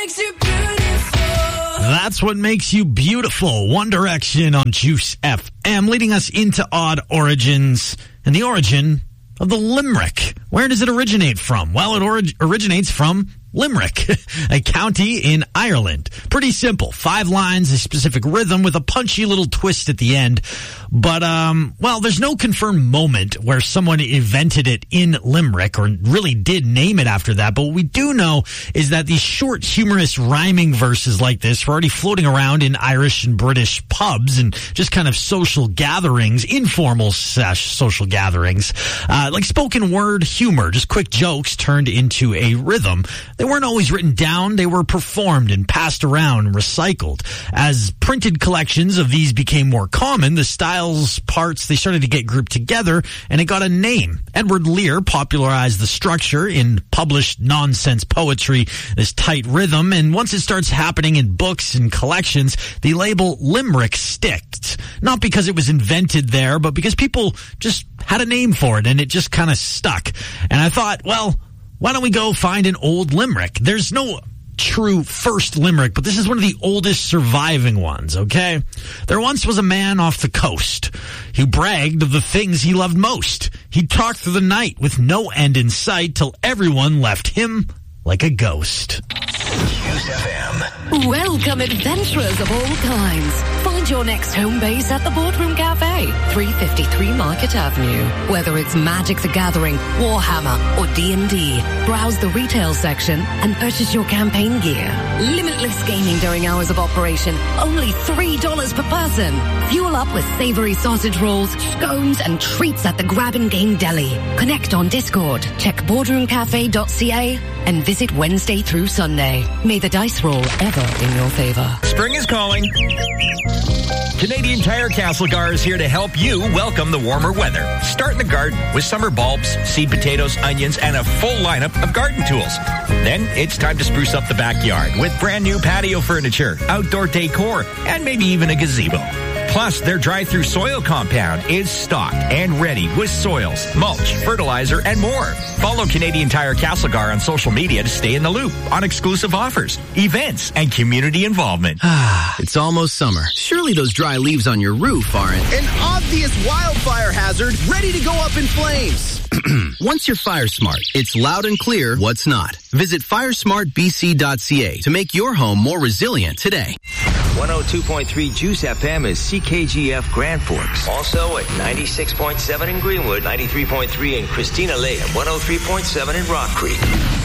That's what makes you beautiful. One Direction on Juice FM, leading us into Odd Origins and the origin of the limerick. Where does it originate from? Well, it originates from Limerick, a county in Ireland. Pretty simple. 5 lines, a specific rhythm with a punchy little twist at the end. But, well, there's no confirmed moment where someone invented it in Limerick or really did name it after that. But what we do know is that these short, humorous rhyming verses like this were already floating around in Irish and British pubs and just kind of social gatherings, informal social gatherings, like spoken word humor, just quick jokes turned into a rhythm. They weren't always written down. They were performed and passed around and recycled. As printed collections of these became more common, the styles, parts, they started to get grouped together, and it got a name. Edward Lear popularized the structure in published nonsense poetry, this tight rhythm, and once it starts happening in books and collections, the label limerick sticked. Not because it was invented there, but because people just had a name for it, and it just kind of stuck. And I thought, well, why don't we go find an old limerick? There's no true first limerick, but this is one of the oldest surviving ones, okay? There once was a man off the coast who bragged of the things he loved most. He'd talk through the night with no end in sight till everyone left him like a ghost. Juice FM. Welcome, adventurers of all kinds. Find your next home base at the Boardroom Cafe, 353 Market Avenue. Whether it's Magic the Gathering, Warhammer, or D&D, browse the retail section and purchase your campaign gear. Limitless gaming during hours of operation, only $3 per person. Fuel up with savory sausage rolls, scones, and treats at the Grab and Game Deli. Connect on Discord, check boardroomcafe.ca, and visit Wednesday through Sunday. May the dice roll ever in your favor. Spring is calling. Canadian Tire Castlegar is here to help you welcome the warmer weather. Start in the garden with summer bulbs, seed potatoes, onions, and a full lineup of garden tools. Then it's time to spruce up the backyard with brand new patio furniture, outdoor decor, and maybe even a gazebo. Plus, their drive-through soil compound is stocked and ready with soils, mulch, fertilizer, and more. Follow Canadian Tire Castlegar on social media to stay in the loop on exclusive offers, events, and community involvement. It's almost summer. Surely those dry leaves on your roof aren't an obvious wildfire hazard ready to go up in flames. Once you're fire smart, it's loud and clear what's not. Visit firesmartbc.ca to make your home more resilient today. 102.3 Juice FM is CKGF Grand Forks. Also at 96.7 in Greenwood, 93.3 in Christina Lake, and 103.7 in Rock Creek.